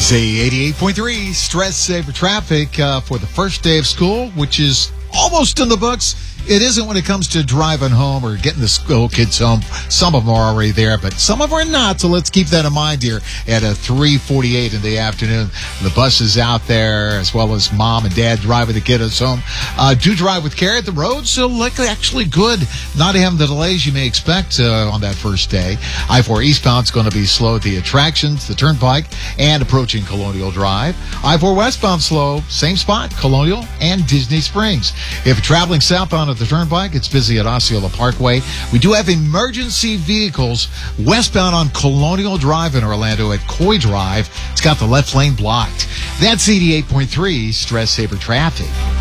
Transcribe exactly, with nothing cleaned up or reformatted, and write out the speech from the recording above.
Z eighty-eight point three Stress Saver Traffic uh, for the first day of school, which is almost in the books. It isn't when it comes to driving home or getting the school kids home. Some of them are already there, but some of them are not, so let's keep that in mind here at a three forty-eight in the afternoon. The bus is out there, as well as mom and dad driving the kiddos home. Uh, do drive with care. The roads are likely actually good. Not having the delays you may expect uh, on that first day. I four eastbound is going to be slow at the attractions, the turnpike, and approaching Colonial Drive. I four westbound slow, same spot, Colonial and Disney Springs. If you're traveling southbound at the turnpike, it's busy at Osceola Parkway. We do have emergency vehicles westbound on Colonial Drive in Orlando at Coy Drive. It's got the left lane blocked. That's eighty-eight point three Stress Saver Traffic.